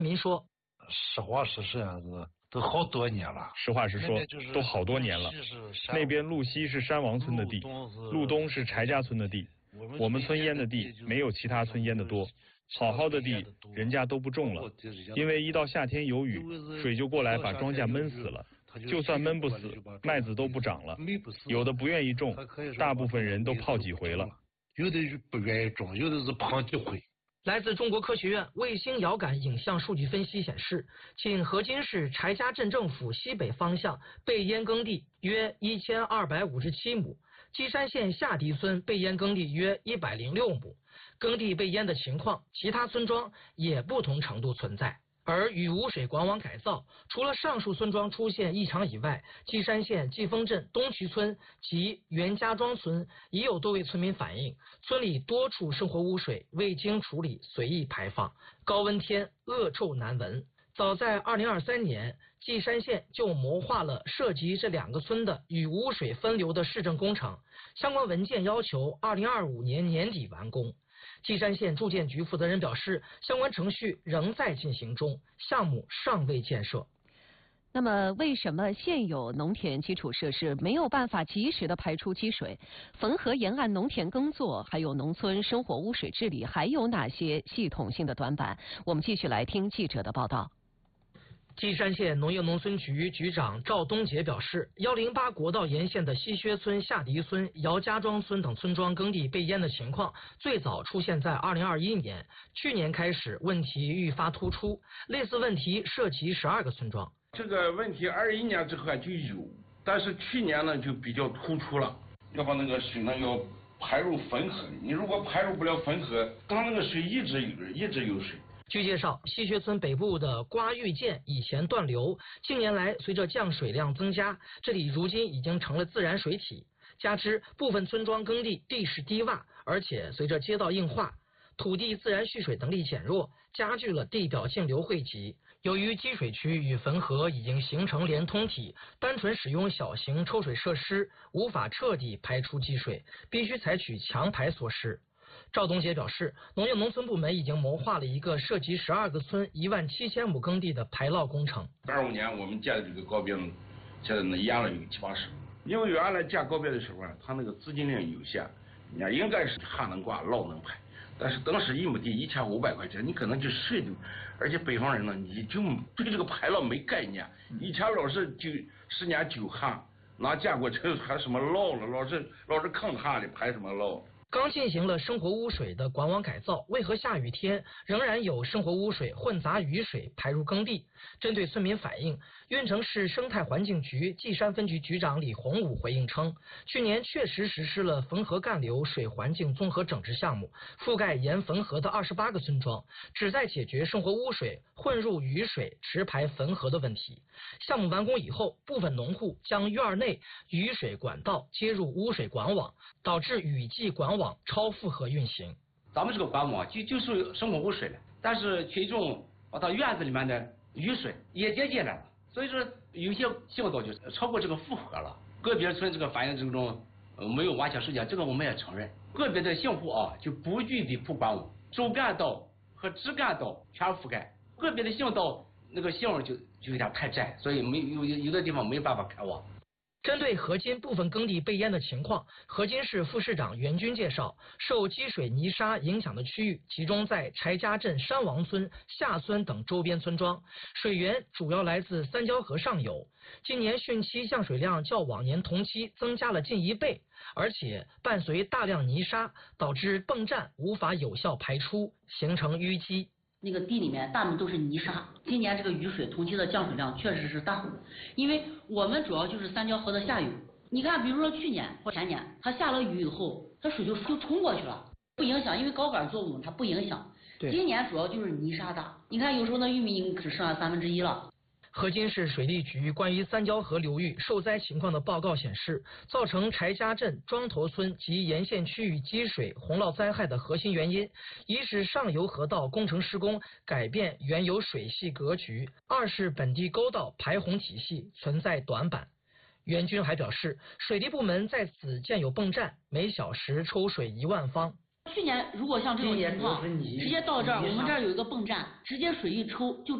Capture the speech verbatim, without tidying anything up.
民说， 实话实说样子都好多年了。 实话实说，都好多年了。那边路西是山王村的地，路东是柴家村的地。我们村淹的地没有其他村淹的多，好好的地人家都不种了，因为一到夏天有雨，水就过来把庄稼闷死了。就算闷不死，麦子都不长了。有的不愿意种，大部分人都泡几回了。 有的不愿意种，有的是泡几回。 来自中国科学院卫星遥感影像数据分析显示，仅河津市柴家镇政府西北方向被淹耕地约一千二百五十七亩，基山县下堤村被淹耕地约一百零六亩。耕地被淹的情况，其他村庄也不同程度存在。而雨污水管网改造，除了上述村庄出现异常以外，基山县季丰镇东渠村及袁家庄村也有多位村民反映，村里多处生活污水未经处理随意排放，高温天恶臭难闻。早在二零二三年，季山县就谋划了涉及这两个村的雨污水分流的市政工程，相关文件要求二零二五年年底完工。季山县住建局负责人表示，相关程序仍在进行中，项目尚未建设。 那么，为什么现有农田基础设施没有办法及时的排出积水？汾河沿岸农田耕作还有农村生活污水治理还有哪些系统性的短板？我们继续来听记者的报道。 季山县农业农村局局长赵东杰表示，一零八国道沿线的西薛村、下堤村、姚家庄村等村庄耕地被淹的情况，最早出现在二零二一年，去年开始问题愈发突出，类似问题涉及十二个村庄。 这个问题二一年之后就有，但是去年呢就比较突出了，要把那个水呢要排入汾河，你如果排入不了汾河，它那个水一直有一直有水。 据介绍，西薛村北部的瓜峪涧以前断流，近年来随着降水量增加，这里如今已经成了自然水体。加之部分村庄耕地地势低洼，而且随着街道硬化，土地自然蓄水能力减弱，加剧了地表径流汇集。由于积水区与汾河已经形成连通体，单纯使用小型抽水设施无法彻底排出积水，必须采取强排措施。赵东杰表示，农业农村部门已经谋划了一个涉及十二个村一万七千亩耕地的排涝工程。 二五年我们建的这个高别，现在呢淹了有七八十。因为原来建高别的时候啊，它那个资金量有限，人家应该是旱能挂涝能排，但是当时一亩地一千五百块钱，你可能就税都，而且北方人呢，你就对这个排涝没概念，以前老是就十年九旱，哪见过这还什么涝了，老是老是抗旱的排什么涝。 刚进行了生活污水的管网改造，为何下雨天仍然有生活污水混杂雨水排入耕地？针对村民反映，运城市生态环境局季山分局局长李洪武回应称，去年确实实施了汾河干流水环境综合整治项目，覆盖沿汾河的二十八个村庄，旨在解决生活污水混入雨水直排汾河的问题。项目完工以后，部分农户将院内雨水管道接入污水管网，导致雨季管网超负荷运行。 咱们这个管网就就属于生活污水了，但是群众把它院子里面的雨水也接进来了，所以说有些行动就超过这个负荷了。个别村这个反映这种呃没有完全实践，这个我们也承认。个别的姓户啊就不具备铺管网，主干道和支干道全覆盖，个别的姓道那个姓就就有点太窄，所以没有有的地方没有办法开网。 针对河津部分耕地被淹的情况，河津市副市长袁军介绍，受积水泥沙影响的区域集中在柴家镇山王村、下村等周边村庄，水源主要来自三交河上游。今年汛期降水量较往年同期增加了近一倍，而且伴随大量泥沙，导致泵站无法有效排出，形成淤积。 那个地里面大部分都是泥沙，今年这个雨水同期的降水量确实是大，因为我们主要就是三交河的下游。你看，比如说去年或前年，它下了雨以后，它水就就冲过去了，不影响，因为高杆作物它不影响。今年主要就是泥沙大，你看有时候那玉米已经只剩下三分之一了。 河津市水利局关于三交河流域受灾情况的报告显示，造成柴家镇、庄头村及沿线区域积水、洪涝灾害的核心原因，一是上游河道工程施工改变原有水系格局，二是本地沟道排洪体系存在短板。袁军还表示，水利部门在此建有泵站，每小时抽水一万方。 去年如果像这种情况，直接到这儿，我们这儿有一个泵站，直接水一抽就。